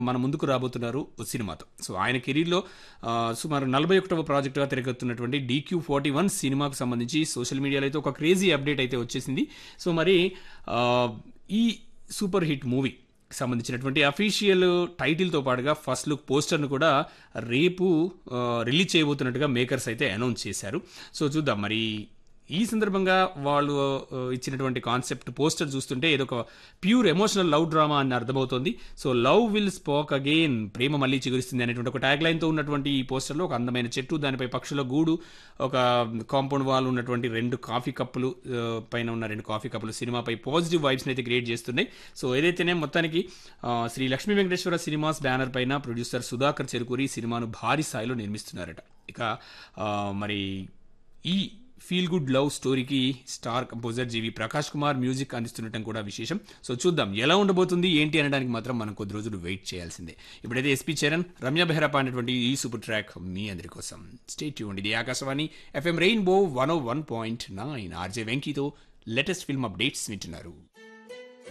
మన ముందుకు రాబోతున్నారు ఓ సినిమాతో. సో ఆయన కెరీర్‌లో సుమారు 41వ ప్రాజెక్ట్‌గా తెరకెక్కుతున్నటువంటి 'డీక్యూ41' సినిమాకు సంబంధించి సోషల్ మీడియాలో అయితే ఒక క్రేజీ అప్డేట్ అయితే వచ్చేసింది. సో మరి ఆహ్, ఈ సూపర్ హిట్ మూవీ సంబంధించినటువంటి అఫీషియల్ టైటిల్‌తో పాటుగా ఫస్ట్ లుక్ పోస్టర్‌ను కూడా రేపు రిలీజ్ చేయబోతున్నట్టుగా మేకర్స్ అయితే అనౌన్స్ చేశారు. సో చూద్దాం మరి ఈ సందర్భంగా వాళ్ళు ఇచ్చినటువంటి కాన్సెప్ట్ పోస్టర్ చూస్తుంటే ఏదో ఒక ప్యూర్ ఎమోషనల్ లవ్ డ్రామా అని అర్థమవుతోంది. So love will spoke again, ప్రేమ మళ్ళీ చిగురిస్తుంది అనేటువంటి ఒక ట్యాగ్ లైన్తో ఉన్నటువంటి ఈ పోస్టర్లో ఒక అందమైన చెట్టు, దానిపై పక్షుల గూడు, ఒక కాంపౌండ్ వాల్ ఉన్నటువంటి 2 కాఫీ కప్పులు, పైన ఉన్న 2 కాఫీ కప్పులు సినిమాపై పాజిటివ్ వైబ్స్ని అయితే క్రియేట్ చేస్తున్నాయి. సో ఏదైతేనే మొత్తానికి శ్రీ లక్ష్మీ వెంకటేశ్వర సినిమాస్ బ్యానర్ పైన ప్రొడ్యూసర్ సుధాకర్ చెరుకూరి సినిమాను భారీ స్థాయిలో నిర్మిస్తున్నారట. ఇక మరి ఈ ఫీల్ గుడ్ లవ్ స్టోరీకి స్టార్ కంపోజర్ జీవి ప్రకాష్ కుమార్ మ్యూజిక్ అందిస్తుండటం కూడా విశేషం. సో చూద్దాం ఎలా ఉండబోతుంది ఏంటి అనడానికి మాత్రం మనం కొద్ది రోజులు వెయిట్ చేయాల్సిందే. ఇప్పుడైతే ఎస్పీ చరణ్, రమ్య బెహ్రా పాడినటువంటి ఈ సూపర్ ట్రాక్ మీ అందరి కోసం. Stay tuned. ఇది Akashvani FM rainbow 101.9 RJ వెంకీతో latest film updates వింటున్నారు.